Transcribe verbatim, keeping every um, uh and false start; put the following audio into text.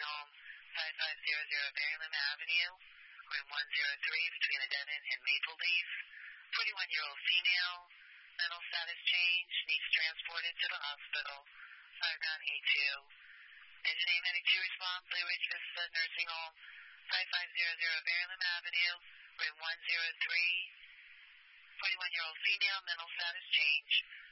home, five five zero zero Maryland Avenue, room one oh three between the Devon and Maple Leaf. forty-one-year-old female, mental status change, needs transported to the hospital. Saigon A two. Engineering Medic two response, Blue Ridge Vista Nursing Home, five five zero zero Maryland Avenue, room one oh three. forty-one-year-old female, mental status change.